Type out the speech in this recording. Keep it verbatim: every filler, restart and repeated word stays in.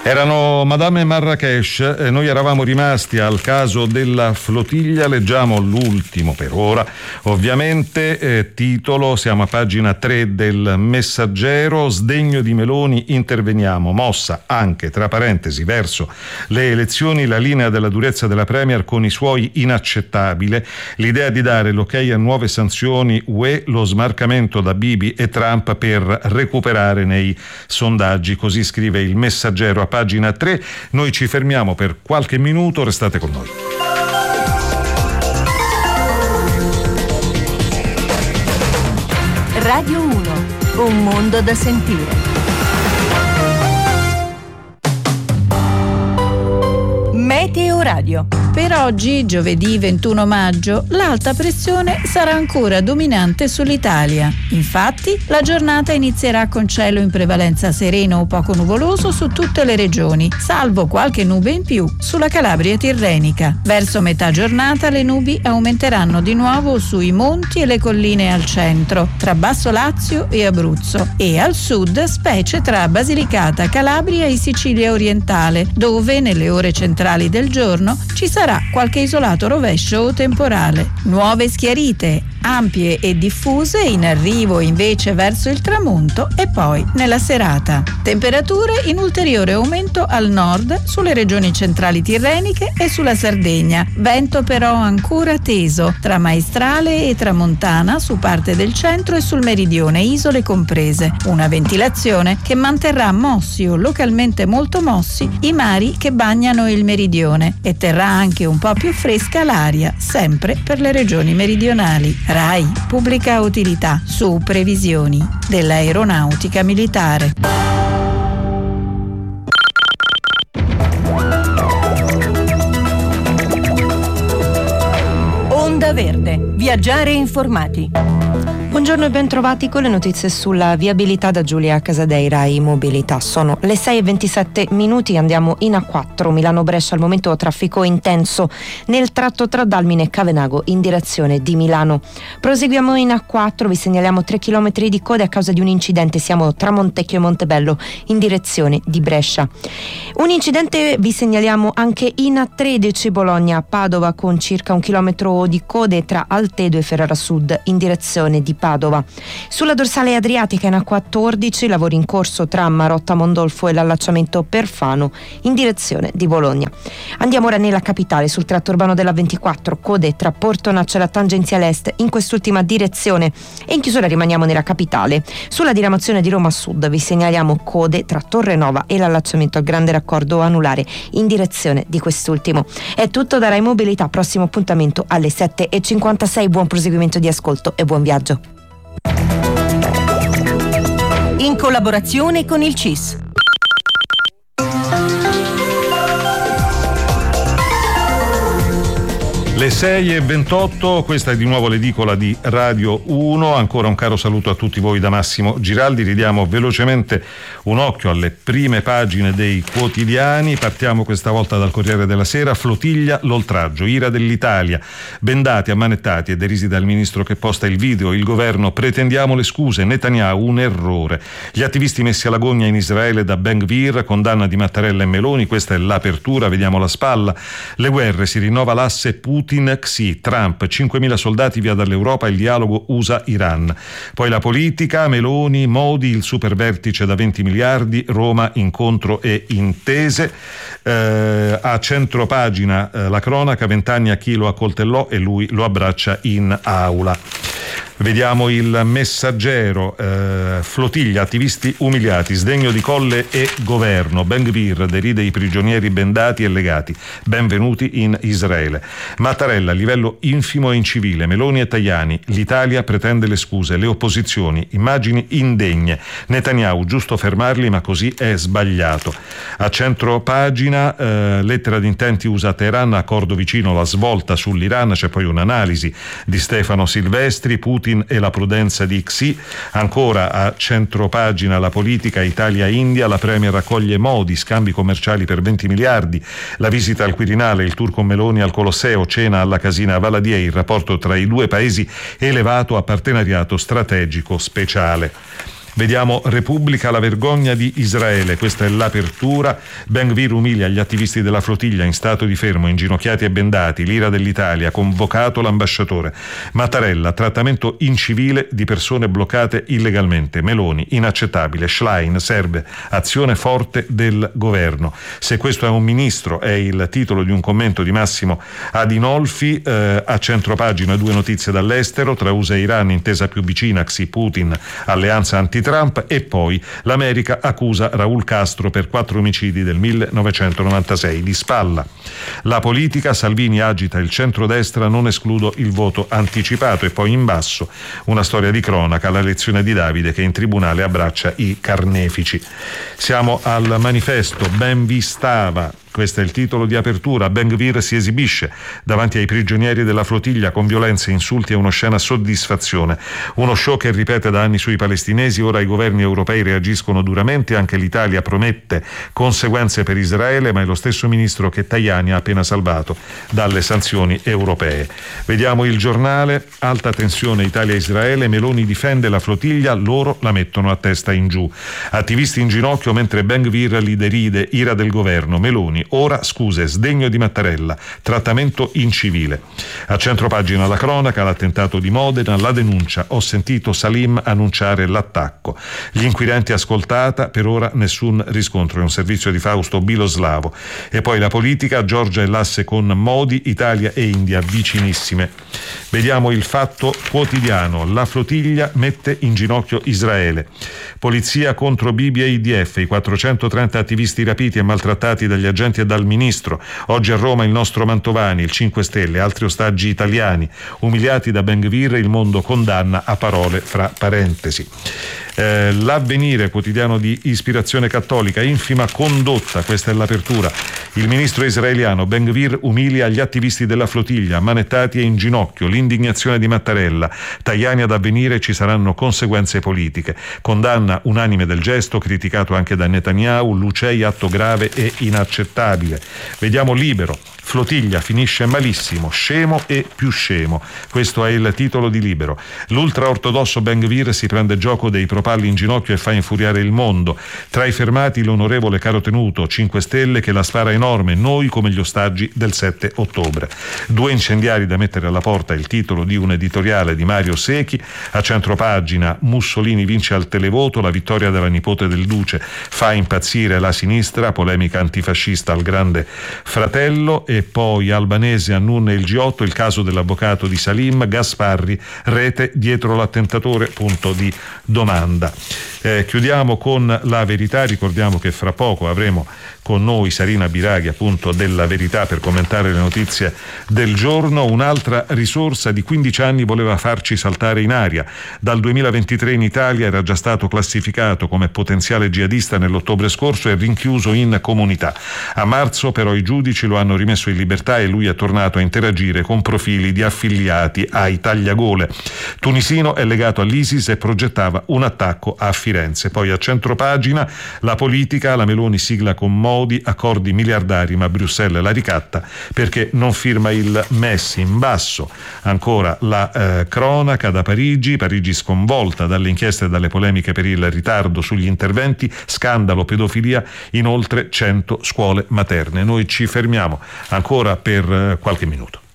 Erano Madame Marrakesh e noi eravamo rimasti al caso della flottiglia. Leggiamo l'ultimo per ora, ovviamente, eh, titolo, siamo a pagina tre del Messaggero: sdegno di Meloni, interveniamo, mossa anche tra parentesi verso le elezioni, la linea della durezza della Premier con i suoi inaccettabile, l'idea di dare l'ok a nuove sanzioni U E, lo smarcamento da Bibi e Trump per recuperare nei sondaggi, così scrive il Messaggero a pagina tre. Noi ci fermiamo per qualche minuto, restate con noi. Radio uno, un mondo da sentire. Meteo Radio. Per oggi, giovedì ventuno maggio, l'alta pressione sarà ancora dominante sull'Italia. Infatti, la giornata inizierà con cielo in prevalenza sereno o poco nuvoloso su tutte le regioni, salvo qualche nube in più sulla Calabria tirrenica. Verso metà giornata le nubi aumenteranno di nuovo sui monti e le colline al centro, tra Basso Lazio e Abruzzo, e al sud, specie tra Basilicata, Calabria e Sicilia orientale, dove nelle ore centrali del giorno ci sarà qualche isolato rovescio o temporale. Nuove schiarite, ampie e diffuse, in arrivo invece verso il tramonto e poi nella serata. Temperature in ulteriore aumento al nord, sulle regioni centrali tirreniche e sulla Sardegna. Vento però ancora teso tra Maestrale e Tramontana su parte del centro e sul meridione, isole comprese. Una ventilazione che manterrà mossi o localmente molto mossi i mari che bagnano il meridione e terrà anche un po' più fresca l'aria, sempre per le regioni meridionali. RAI, pubblica utilità, su previsioni dell'aeronautica militare. Onda Verde, viaggiare informati. Buongiorno e ben trovati con le notizie sulla viabilità da Giulia Casadei, RAI Mobilità. Sono le sei e ventisette minuti, andiamo in A quattro, Milano-Brescia, al momento traffico intenso nel tratto tra Dalmine e Cavenago in direzione di Milano. Proseguiamo in A quattro, vi segnaliamo tre chilometri di coda a causa di un incidente, siamo tra Montecchio e Montebello in direzione di Brescia. Un incidente vi segnaliamo anche in A tredici, Bologna-Padova, con circa un chilometro di code tra Altedo e Ferrara Sud in direzione di Padova. Sulla dorsale adriatica in A quattordici, lavori in corso tra Marotta Mondolfo e l'allacciamento Perfano in direzione di Bologna. Andiamo ora nella capitale, sul tratto urbano della ventiquattro, code tra Porto Naccia e la tangenziale est in quest'ultima direzione, e in chiusura rimaniamo nella capitale. Sulla diramazione di Roma Sud vi segnaliamo code tra Torre Nova e l'allacciamento al grande raccordo anulare in direzione di quest'ultimo. È tutto da Rai Mobilità, prossimo appuntamento alle sette e cinquantasei. Buon proseguimento di ascolto e buon viaggio. In collaborazione con il C I S. Le sei e ventotto, questa è di nuovo l'edicola di Radio uno. Ancora un caro saluto a tutti voi da Massimo Giraldi. Ridiamo velocemente un occhio alle prime pagine dei quotidiani. Partiamo questa volta dal Corriere della Sera. Flottiglia, l'oltraggio, ira dell'Italia, bendati, ammanettati e derisi dal ministro che posta il video. Il governo, pretendiamo le scuse, Netanyahu un errore. Gli attivisti messi alla gogna in Israele da Ben Gvir, condanna di Mattarella e Meloni, questa è l'apertura, vediamo la spalla. Le guerre, si rinnova l'asse Putin Xi, Trump, cinquemila soldati via dall'Europa, il dialogo U S A-Iran. Poi la politica, Meloni, Modi, il super vertice da venti miliardi, Roma, incontro e intese. Eh, a centropagina eh, la cronaca, vent'anni a chi lo accoltellò e lui lo abbraccia in aula. Vediamo il Messaggero, eh, flottiglia, attivisti umiliati, sdegno di Colle e governo, Ben Gvir deride i prigionieri bendati e legati, benvenuti in Israele. Mattarella, livello infimo e incivile, Meloni e Tajani, l'Italia pretende le scuse, le opposizioni, immagini indegne, Netanyahu, giusto fermarli ma così è sbagliato. A centro pagina, eh, lettera di intenti U S A-Teheran, accordo vicino, la svolta sull'Iran, c'è poi un'analisi di Stefano Silvestri, Putin e la prudenza di Xi. Ancora a centropagina la politica, Italia-India, la Premier raccoglie Modi, scambi commerciali per venti miliardi, la visita al Quirinale, il tour con Meloni al Colosseo, cena alla Casina Valadier, il rapporto tra i due paesi elevato a partenariato strategico speciale. Vediamo Repubblica, la vergogna di Israele, questa è l'apertura. Ben Gvir umilia gli attivisti della flottiglia in stato di fermo, inginocchiati e bendati, l'ira dell'Italia, convocato l'ambasciatore. Mattarella, trattamento incivile di persone bloccate illegalmente. Meloni, inaccettabile. Schlein, serve azione forte del governo. Se questo è un ministro, è il titolo di un commento di Massimo Adinolfi. Eh, a centropagina due notizie dall'estero, tra U S A e Iran, intesa più vicina, Xi Putin, alleanza anti-Trump, e poi l'America accusa Raul Castro per quattro omicidi del millenovecentonovantasei. Di spalla la politica, Salvini agita il centrodestra, non escludo il voto anticipato, e poi in basso una storia di cronaca, la lezione di Davide che in tribunale abbraccia i carnefici. Siamo al Manifesto, ben vi stava. Questo è il titolo di apertura. Ben Gvir si esibisce davanti ai prigionieri della flottiglia con violenze, insulti e una scena soddisfazione. Uno show che ripete da anni sui palestinesi. Ora i governi europei reagiscono duramente, anche l'Italia promette conseguenze per Israele, ma è lo stesso ministro che Tajani ha appena salvato dalle sanzioni europee. Vediamo Il Giornale, alta tensione Italia-Israele, Meloni difende la flottiglia, loro la mettono a testa in giù. Attivisti in ginocchio mentre Ben Gvir li deride, ira del governo. Meloni, ora scuse, sdegno di Mattarella, trattamento incivile. A centropagina la cronaca, l'attentato di Modena, la denuncia, ho sentito Salim annunciare l'attacco. Gli inquirenti ascoltata, per ora nessun riscontro, è un servizio di Fausto Biloslavo. E poi la politica, Giorgia e l'asse con Modi, Italia e India vicinissime. Vediamo Il Fatto Quotidiano, la flottiglia mette in ginocchio Israele. Polizia contro Bibi e I D F, i quattrocentotrenta attivisti rapiti e maltrattati dagli agenti e dal ministro. Oggi a Roma il nostro Mantovani, il cinque Stelle, altri ostaggi italiani umiliati da Ben Gvir, il mondo condanna a parole fra parentesi. Eh, L'Avvenire, quotidiano di ispirazione cattolica, infima condotta, questa è l'apertura. Il ministro israeliano Ben Gvir umilia gli attivisti della flottiglia, manettati e in ginocchio, l'indignazione di Mattarella. Tajani ad Avvenire, ci saranno conseguenze politiche. Condanna unanime del gesto, criticato anche da Netanyahu, Lucei atto grave e inaccettabile. Vediamo Libero. Flottiglia finisce malissimo, scemo e più scemo. Questo è il titolo di Libero. L'ultraortodosso Ben Gvir si prende gioco dei propalli in ginocchio e fa infuriare il mondo. Tra i fermati l'onorevole Caro Tenuto, cinque Stelle, che la spara enorme, noi come gli ostaggi del sette ottobre. Due incendiari da mettere alla porta, il titolo di un editoriale di Mario Secchi. A centropagina, Mussolini vince al televoto, la vittoria della nipote del Duce fa impazzire la sinistra, polemica antifascista al Grande Fratello. E poi Albanese, Annun e il G otto, il caso dell'avvocato di Salim, Gasparri, rete dietro l'attentatore, punto di domanda. Eh, chiudiamo con La Verità, ricordiamo che fra poco avremo con noi Sarina Biraghi, appunto, della Verità, per commentare le notizie del giorno. Un'altra risorsa di quindici anni voleva farci saltare in aria. Dal duemilaventitré in Italia era già stato classificato come potenziale jihadista nell'ottobre scorso e rinchiuso in comunità. A marzo però i giudici lo hanno rimesso in libertà e lui è tornato a interagire con profili di affiliati ai tagliagole. Tunisino, è legato all'ISIS e progettava un attacco a Firenze. Poi a centropagina la politica, la Meloni sigla con Modi accordi miliardari, ma Bruxelles la ricatta perché non firma il M E S. In basso ancora la eh, cronaca da Parigi, Parigi sconvolta dalle inchieste e dalle polemiche per il ritardo sugli interventi, scandalo pedofilia in oltre cento scuole materne. Noi ci fermiamo ancora per eh, qualche minuto.